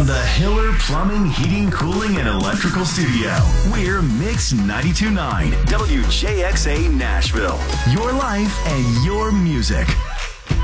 From the Hiller Plumbing, Heating, Cooling, and Electrical Studio, we're Mix 92.9 WJXA Nashville. Your life and your music.